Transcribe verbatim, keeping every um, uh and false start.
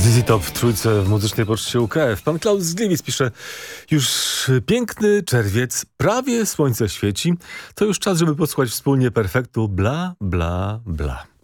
Z Z Top w trójce w muzycznej poczcie U K F. Pan Klaus z Gliwic pisze: już piękny czerwiec, prawie słońce świeci. To już czas, żeby posłuchać wspólnie perfektu bla, bla, bla.